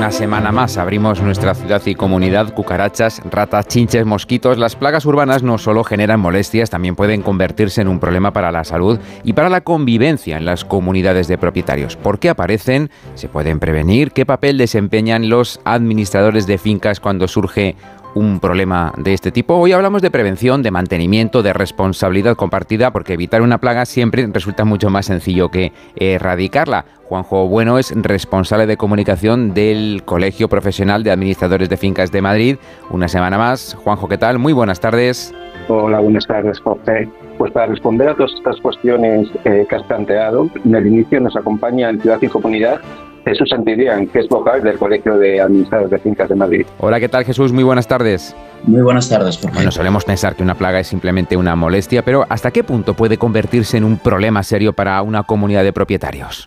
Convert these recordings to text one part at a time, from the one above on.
Una semana más abrimos nuestra ciudad y comunidad. Cucarachas, ratas, chinches, mosquitos. Las plagas urbanas no solo generan molestias, también pueden convertirse en un problema para la salud y para la convivencia en las comunidades de propietarios. ¿Por qué aparecen? ¿Se pueden prevenir? ¿Qué papel desempeñan los administradores de fincas cuando surge un problema de este tipo? Hoy hablamos de prevención, de mantenimiento, de responsabilidad compartida, porque evitar una plaga siempre resulta mucho más sencillo que erradicarla. Juanjo Bueno es responsable de comunicación del Colegio Profesional de Administradores de Fincas de Madrid. Una semana más. Juanjo, ¿qué tal? Muy buenas tardes. Hola, buenas tardes, Jorge. Pues para responder a todas estas cuestiones que has planteado, en el inicio nos acompaña en Ciudad y Comunidad Jesús Santillán, que es vocal del Colegio de Administradores de Fincas de Madrid. Hola, ¿qué tal, Jesús? Muy buenas tardes. Muy buenas tardes, Jorge. Bueno, solemos pensar que una plaga es simplemente una molestia, pero ¿hasta qué punto puede convertirse en un problema serio para una comunidad de propietarios?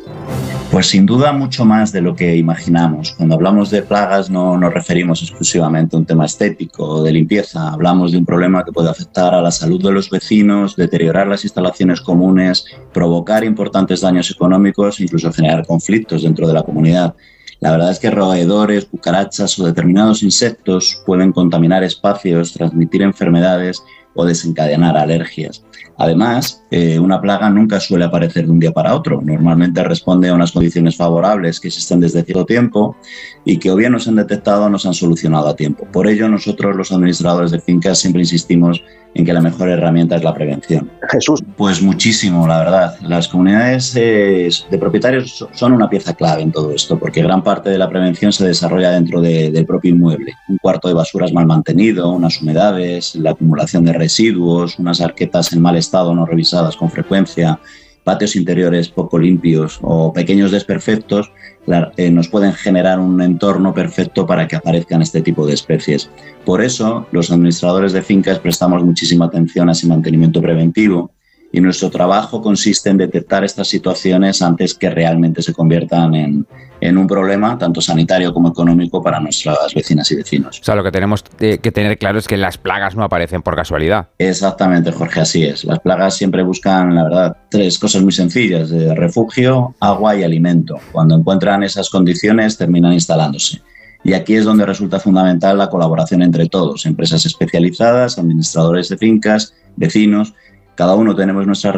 Pues sin duda mucho más de lo que imaginamos. Cuando hablamos de plagas no nos referimos exclusivamente a un tema estético o de limpieza. Hablamos de un problema que puede afectar a la salud de los vecinos, deteriorar las instalaciones comunes, provocar importantes daños económicos e incluso generar conflictos dentro de la comunidad. La verdad es que roedores, cucarachas o determinados insectos pueden contaminar espacios, transmitir enfermedades o desencadenar alergias. Además, una plaga nunca suele aparecer de un día para otro. Normalmente responde a unas condiciones favorables que existen desde cierto tiempo y que o bien no se han detectado o no se han solucionado a tiempo. Por ello, nosotros, los administradores de fincas, siempre insistimos en que la mejor herramienta es la prevención. Jesús. Pues muchísimo, la verdad. Las comunidades de propietarios son una pieza clave en todo esto, porque gran parte de la prevención se desarrolla dentro del propio inmueble. Un cuarto de basuras mal mantenido, unas humedades, la acumulación de residuos, unas arquetas en mal estado no revisadas con frecuencia, patios interiores poco limpios o pequeños desperfectos nos pueden generar un entorno perfecto para que aparezcan este tipo de especies. Por eso, los administradores de fincas prestamos muchísima atención a ese mantenimiento preventivo y nuestro trabajo consiste en detectar estas situaciones antes que realmente se conviertan en un problema, tanto sanitario como económico, para nuestras vecinas y vecinos. O sea, lo que tenemos que tener claro es que las plagas no aparecen por casualidad. Exactamente, Jorge, así es. Las plagas siempre buscan, la verdad, tres cosas muy sencillas: refugio, agua y alimento. Cuando encuentran esas condiciones, terminan instalándose. Y aquí es donde resulta fundamental la colaboración entre todos, empresas especializadas, administradores de fincas, vecinos. Cada uno tenemos nuestra